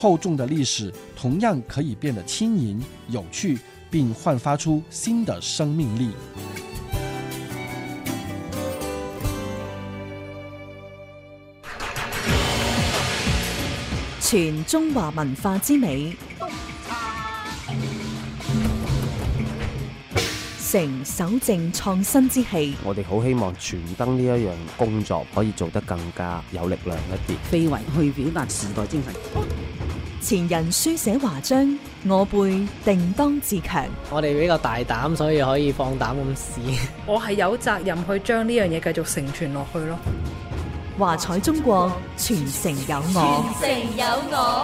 厚重的历史同样可以变得轻盈、有趣，并焕发出新的生命力。 全中華文化之美，成守正創新之氣。 我哋好希望傳燈呢一樣工作可以做得更加有力量一啲， 非遺去表達時代精神。 前人書寫華章，我輩定當自強。 我哋比較大膽，所以可以放膽咁試。 我係有責任去將呢樣嘢繼續承傳落去咯。 華彩中國，傳承有我。 傳承有我。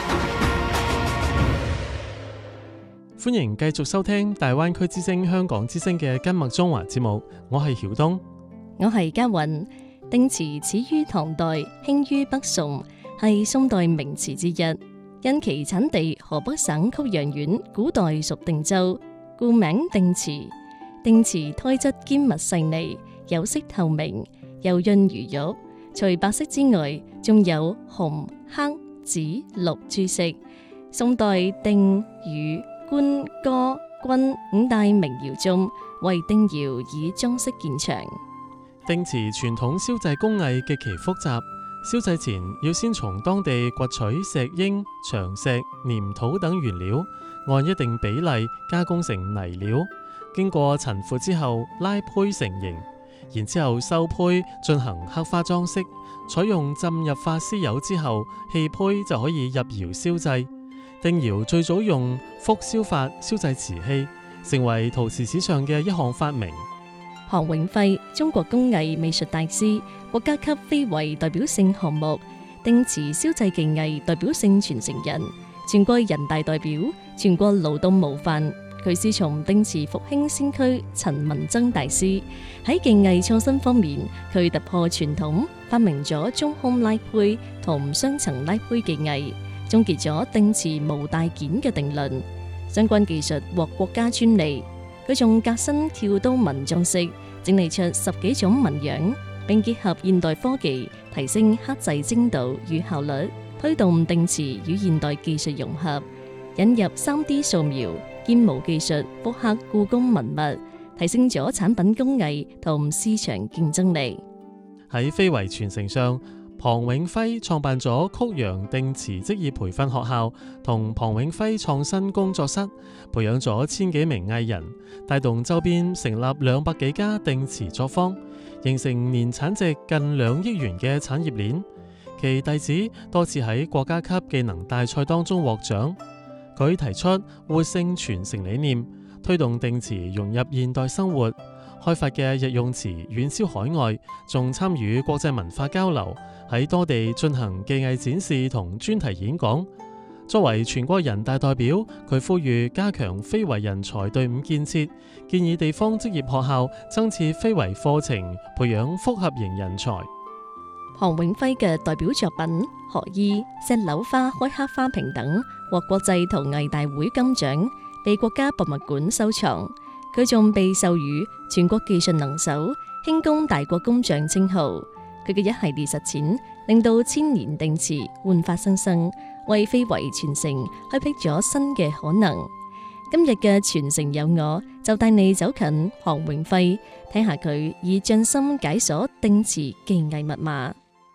歡迎繼續收聽大灣區之聲香港之聲嘅根脈中華節目，我係曉東， 我係嘉韻。定詞始於唐代，興於北宋，係宋代名詞之一。因其產地河北省曲陽縣，古代屬定州，故名定詞。定詞胎質堅密細膩，有色透明，柔潤如玉。除白色之外，仲有紅、黑、紫、綠諸色。宋代定、汝、官、歌、軍五大名窯中，為定窯以裝飾見長。 定詞傳統燒製工藝極其複雜，燒製前要先從當地掘取石英、長石、黏土等原料，按一定比例加工成泥料，經過陳腐之後拉胚成型，然之後收胚進行刻花裝飾，採用浸入化絲油之後棄胚就可以入窯燒製。定窯最早用輻燒法燒製瓷器，成為陶瓷史上嘅一項發明。 龐永輝，中國工藝美術大師，國家級非遺代表性項目，定詞燒製技藝代表性傳承人，全國人大代表，全國勞動模範。佢師從定詞復興先驅陳文增大師。喺技藝創新方面，佢突破傳統，發明咗中空拉胚同雙層拉胚技藝，終結咗定詞無大件嘅定論。相關技術獲國家專利。佢仲革新跳刀紋裝飾，整理出10幾種紋樣，並結合現代科技，提升刻製精度與效率，推動定詞與現代技術融合，引入 3D 掃描、建模技術，復刻故宮文物，提升咗產品工藝同市場競爭力。 喺非遺傳承上，龐永輝創辦咗曲陽定詞職業培訓學校同龐永輝創新工作室，培養咗1000幾名藝人，帶動周邊成立200幾家定詞作坊，形成年產值近2億元嘅產業鏈。其弟子多次喺國家級技能大賽當中獲獎。佢提出活性傳承理念，推動定詞融入現代生活，開發嘅日用詞遠銷海外，仲參與國際文化交流，喺多地進行技藝展示同專題演講。作為全國人大代表，佢呼籲加強非遺人才隊伍建設，建議地方職業學校增設非遺課程，培養複合型人才。 龐永輝嘅代表作品《學醫》《石榴花開刻花瓶》等獲國際陶藝大會金獎，被國家博物館收藏。佢仲被授予全國技術能手、輕工大國工匠稱號。佢嘅一系列實踐，令到千年定詞煥發新生，為非遺傳承開闢咗新嘅可能。今日嘅傳承有我，就帶你走近龐永輝，聽下佢以匠心解鎖定詞技藝密碼。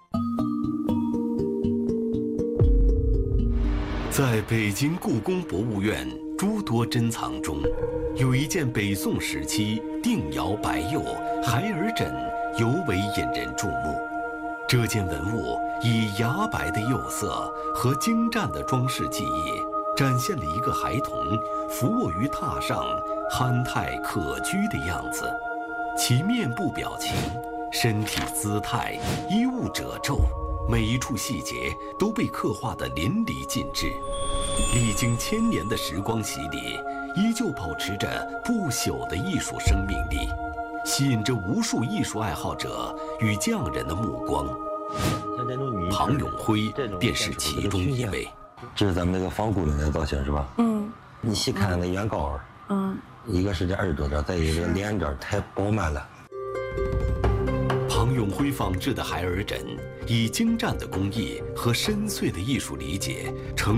在北京故宮博物院諸多珍藏中，有一件北宋時期定窯白釉孩兒枕，尤為引人注目。這件文物以牙白的釉色和精湛的裝飾技藝，展現了一個孩童俯臥於榻上，憨態可掬的樣子。其面部表情、身體姿態、衣物褶皺，每一處細節都被刻畫得淋漓盡致。歷經1000年的時光洗禮，依舊保持着不朽的藝術生命力，吸引着無數藝術愛好者與匠人的目光。龐永輝便是其中一位。 這是咱們那個仿古人的造型是吧？你細看那個圓高耳，一個是這耳朵這兒，再一個臉這兒太飽滿了。 龐永輝仿製的孩兒枕，以精湛的工藝和深邃的藝術理解，成